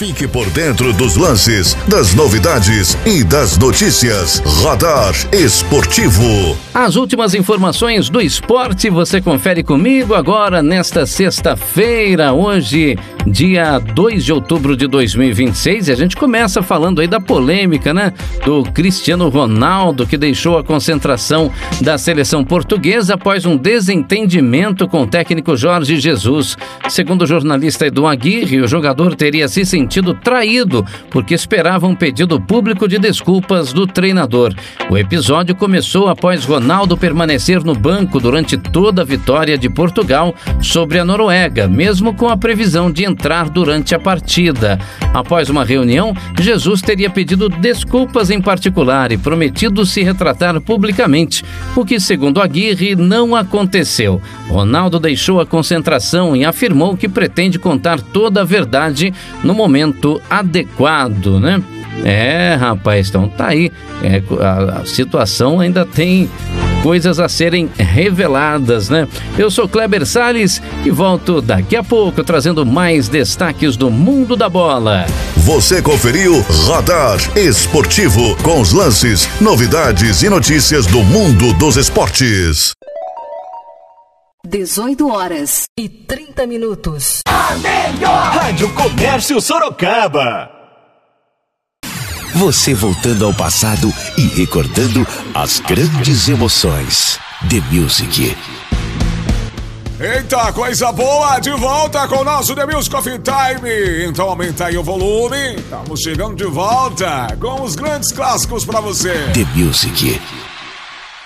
Fique por dentro dos lances, das novidades e das notícias. Radar Esportivo. As últimas informações do esporte você confere comigo agora nesta sexta-feira, hoje, dia 2 de outubro de 2026. E a gente começa falando aí da polêmica, né? Do Cristiano Ronaldo, que deixou a concentração da seleção portuguesa após um desentendimento com o técnico Jorge Jesus. Segundo o jornalista Edu Aguirre, o jogador teria se sentido traído porque esperava um pedido público de desculpas do treinador. O episódio começou após Ronaldo permanecer no banco durante toda a vitória de Portugal sobre a Noruega, mesmo com a previsão de entrar durante a partida. Após uma reunião, Jesus teria pedido desculpas em particular e prometido se retratar publicamente, o que, segundo Aguirre, não aconteceu. Ronaldo deixou a concentração e afirmou que pretende contar toda a verdade no momento adequado, né? Rapaz, então tá aí. A situação ainda tem coisas a serem reveladas, né? Eu sou Kleber Salles e volto daqui a pouco trazendo mais destaques do mundo da bola. Você conferiu Radar Esportivo com os lances, novidades e notícias do mundo dos esportes. 18h30. A melhor Rádio Comércio Sorocaba. Você voltando ao passado e recordando as grandes emoções. The Music. Eita, coisa boa! De volta com o nosso The Music Coffee Time. Então aumenta aí o volume. Estamos chegando de volta com os grandes clássicos pra você. The Music.